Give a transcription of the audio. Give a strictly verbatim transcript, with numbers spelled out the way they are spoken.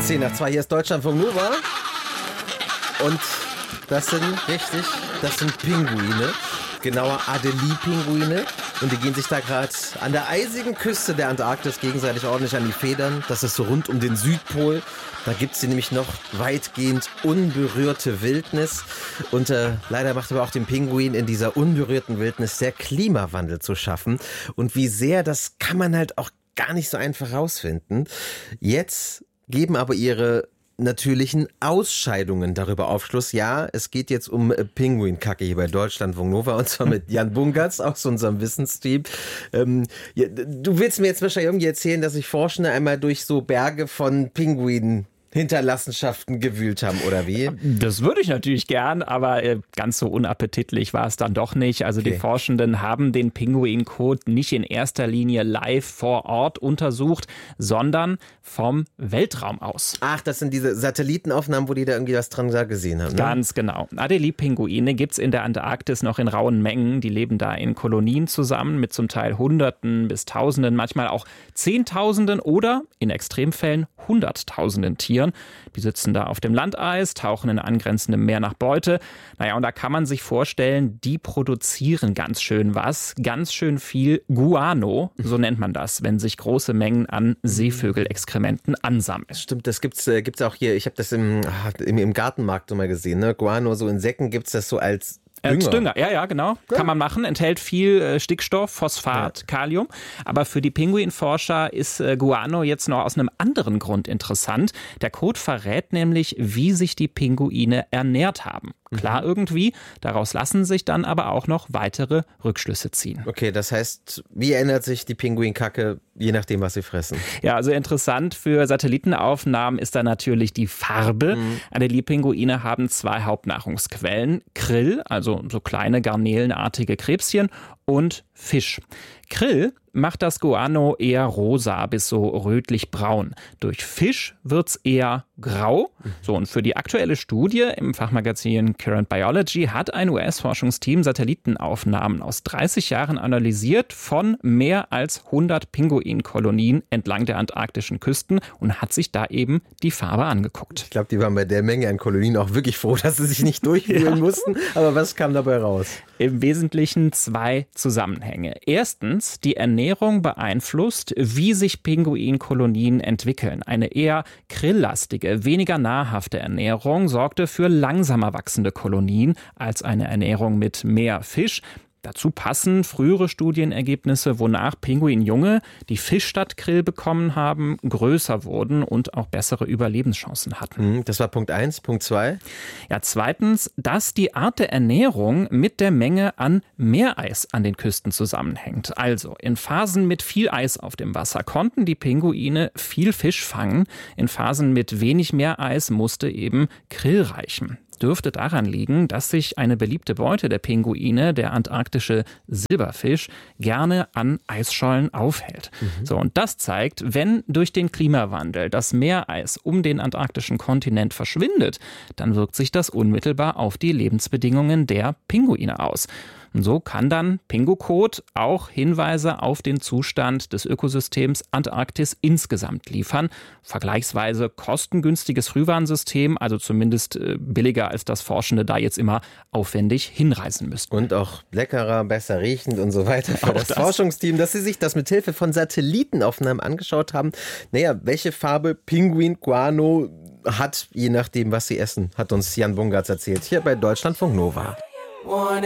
zehn nach zwei, hier ist Deutschlandfunk Nova. Und das sind, richtig, das sind Pinguine. Genauer Adelie-Pinguine. Und die gehen sich da gerade an der eisigen Küste der Antarktis gegenseitig ordentlich an die Federn. Das ist so rund um den Südpol. Da gibt es nämlich noch weitgehend unberührte Wildnis. Und äh, leider macht aber auch dem Pinguin in dieser unberührten Wildnis der Klimawandel zu schaffen. Und wie sehr, das kann man halt auch gar nicht so einfach rausfinden. Jetzt geben aber ihre natürlichen Ausscheidungen darüber Aufschluss. Ja, es geht jetzt um Pinguinkacke hier bei Deutschlandfunk Nova und zwar mit Jan Bungartz aus unserem Wissensteam. Ähm, ja, du willst mir jetzt wahrscheinlich irgendwie erzählen, dass sich Forschende einmal durch so Berge von Pinguinen Hinterlassenschaften gewühlt haben, oder wie? Das würde ich natürlich gern, aber äh, ganz so unappetitlich war es dann doch nicht. Also okay. Die Forschenden haben den Pinguinkot nicht in erster Linie live vor Ort untersucht, sondern vom Weltraum aus. Ach, das sind diese Satellitenaufnahmen, wo die da irgendwie was dran gesehen haben, ne? Ganz genau. Adelie-Pinguine gibt es in der Antarktis noch in rauen Mengen. Die leben da in Kolonien zusammen mit zum Teil Hunderten bis Tausenden, manchmal auch Zehntausenden oder in Extremfällen Hunderttausenden Tieren. Die sitzen da auf dem Landeis, tauchen in angrenzendem Meer nach Beute. Naja, und da kann man sich vorstellen, die produzieren ganz schön was, ganz schön viel Guano, so nennt man das, wenn sich große Mengen an Seevögelexkrementen ansammeln. Stimmt, das gibt's, äh, gibt's auch hier, ich habe das im, im, im Gartenmarkt so mal gesehen, ne? Guano, so in Säcken gibt's das so als Dünger. Dünger, ja, ja, genau. Ja. Kann man machen. Enthält viel äh, Stickstoff, Phosphat, ja. Kalium. Aber für die Pinguinforscher ist äh, Guano jetzt noch aus einem anderen Grund interessant. Der Kot verrät nämlich, wie sich die Pinguine ernährt haben. Klar mhm. irgendwie. Daraus lassen sich dann aber auch noch weitere Rückschlüsse ziehen. Okay, das heißt, wie ändert sich die Pinguinkacke, je nachdem, was sie fressen? Ja, also interessant für Satellitenaufnahmen ist da natürlich die Farbe. Mhm. Adelie-Pinguine haben zwei Hauptnahrungsquellen. Krill, also so kleine garnelenartige Krebschen, und Fisch. Krill macht das Guano eher rosa bis so rötlich-braun. Durch Fisch wird's eher grau. So, und für die aktuelle Studie im Fachmagazin Current Biology hat ein U S-Forschungsteam Satellitenaufnahmen aus dreißig Jahren analysiert von mehr als hundert Pinguinkolonien entlang der antarktischen Küsten und hat sich da eben die Farbe angeguckt. Ich glaube, die waren bei der Menge an Kolonien auch wirklich froh, dass sie sich nicht durchwühlen ja. mussten. Aber was kam dabei raus? Im Wesentlichen zwei Zusammenhänge. Erstens, die Ernährung beeinflusst, wie sich Pinguinkolonien entwickeln. Eine eher krilllastige, weniger nahrhafte Ernährung sorgte für langsamer wachsende Kolonien als eine Ernährung mit mehr Fisch. Dazu passen frühere Studienergebnisse, wonach Pinguinjunge, die Fisch statt Krill bekommen haben, größer wurden und auch bessere Überlebenschancen hatten. Das war Punkt eins. Punkt zwei? Ja, zweitens, dass die Art der Ernährung mit der Menge an Meereis an den Küsten zusammenhängt. Also in Phasen mit viel Eis auf dem Wasser konnten die Pinguine viel Fisch fangen. In Phasen mit wenig Meereis musste eben Krill reichen. Dürfte daran liegen, dass sich eine beliebte Beute der Pinguine, der antarktische Silberfisch, gerne an Eisschollen aufhält. Mhm. So, und das zeigt, wenn durch den Klimawandel das Meereis um den antarktischen Kontinent verschwindet, dann wirkt sich das unmittelbar auf die Lebensbedingungen der Pinguine aus. Und so kann dann Pingukot auch Hinweise auf den Zustand des Ökosystems Antarktis insgesamt liefern. Vergleichsweise kostengünstiges Frühwarnsystem, also zumindest billiger, als das Forschende da jetzt immer aufwendig hinreisen müssten. Und auch leckerer, besser riechend und so weiter für auch das, das Forschungsteam, dass sie sich das mit Hilfe von Satellitenaufnahmen angeschaut haben. Naja, welche Farbe Pinguin Guano hat, je nachdem, was sie essen, hat uns Jan Bungartz erzählt, hier bei Deutschlandfunk Nova.